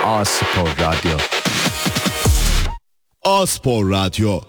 A-Spor Radyo. A-Spor Radyo.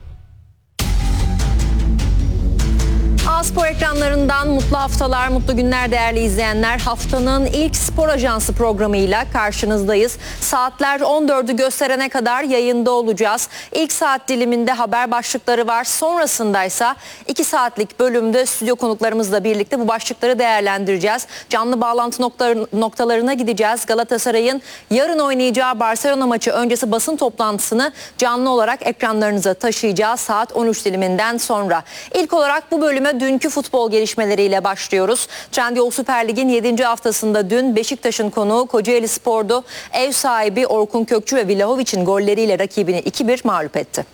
A-Spor ekranlarından mutlu haftalar, mutlu günler değerli izleyenler. Haftanın ilk spor ajansı programıyla karşınızdayız. Saatler 14'ü gösterene kadar yayında olacağız. İlk saat diliminde haber başlıkları var. Sonrasındaysa 2 saatlik bölümde stüdyo konuklarımızla birlikte bu başlıkları değerlendireceğiz. Canlı bağlantı noktalarına gideceğiz. Galatasaray'ın yarın oynayacağı Barcelona maçı öncesi basın toplantısını canlı olarak ekranlarınıza taşıyacağız saat 13 diliminden sonra. İlk olarak bu bölüme dünkü futbol gelişmeleriyle başlıyoruz. Trendyol Süper Lig'in 7. haftasında dün Beşiktaş'ın konuğu Kocaeli Spor'du. Ev sahibi Orkun Kökçü ve Vlahovic'in golleriyle rakibini 2-1 mağlup etti.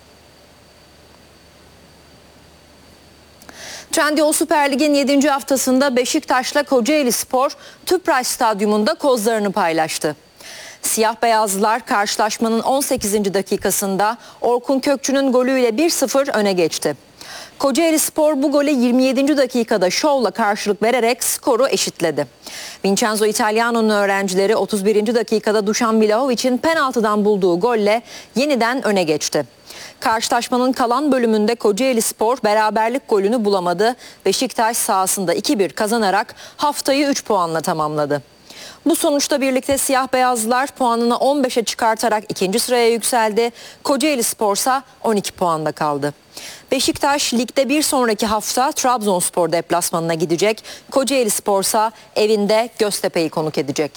Trendyol Süper Lig'in 7. haftasında Beşiktaş'la Kocaeli Spor Tüpraş Stadyumunda kozlarını paylaştı. Siyah beyazlılar karşılaşmanın 18. dakikasında Orkun Kökçü'nün golüyle 1-0 öne geçti. Kocaeli Spor bu gole 27. dakikada şovla karşılık vererek skoru eşitledi. Vincenzo Italiano'nun öğrencileri 31. dakikada Dušan Vlahovic'in penaltıdan bulduğu golle yeniden öne geçti. Karşılaşmanın kalan bölümünde Kocaeli Spor beraberlik golünü bulamadı. Beşiktaş sahasında 2-1 kazanarak haftayı 3 puanla tamamladı. Bu sonuçla birlikte siyah beyazlılar puanını 15'e çıkartarak 2. sıraya yükseldi. Kocaeli Spor ise 12 puanda kaldı. Beşiktaş ligde bir sonraki hafta Trabzonspor deplasmanına gidecek. Kocaeli Spor ise evinde Göztepe'yi konuk edecek.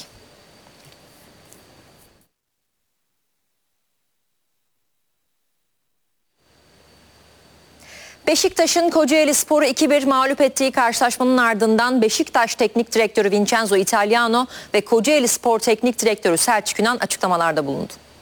Beşiktaş'ın Kocaeli Spor'u 2-1 mağlup ettiği karşılaşmanın ardından Beşiktaş Teknik Direktörü Vincenzo Italiano ve Kocaeli Spor Teknik Direktörü Selçuk Yunan açıklamalarda bulundu.